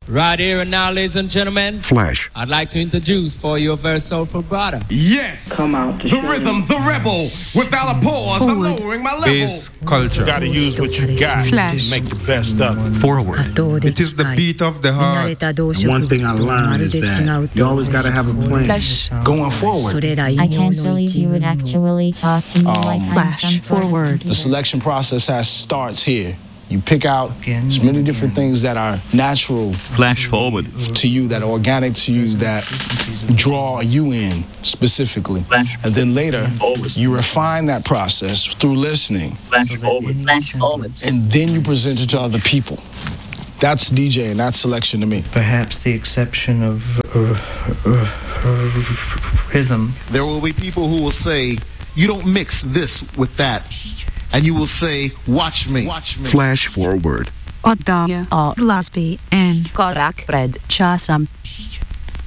Right here and now, ladies and gentlemen, Flash. I'd like to introduce for you a very soulful brother. Yes, Come out to the show rhythm, them. the rebel. Without a pause, I'm lowering my level. Bass culture. You gotta use what you got Flash. to make the best of it. Forward. It is the beat of the heart. And one thing I learned is that you always gotta have a plan Flash. going forward. I can't believe you would actually talk to me like I'm Flash some sort of forward. The selection process starts here. You pick out as many different things that are natural Flash forward. to you, that are organic to you, that draw you in specifically. And then later, you refine that process through listening. And then you present it to other people. That's DJ and that's selection to me. Perhaps the exception of rhythm. There will be people who will say, you don't mix this with that. And you will say, watch me. Flash forward. Oddaja a glazbi en korak pred časom.